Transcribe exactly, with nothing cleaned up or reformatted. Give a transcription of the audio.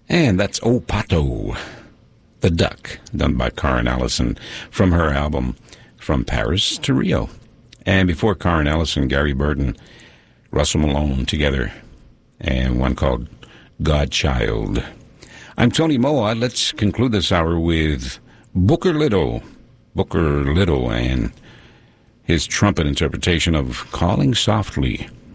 And that's O Pato, the Duck, done by Karen Allison from her album From Paris to Rio. And before Karen Allison, Gary Burton, Russell Malone together, and one called Godchild. I'm Tony Moa. Let's conclude this hour with Booker Little. Booker Little and his trumpet interpretation of Calling Softly.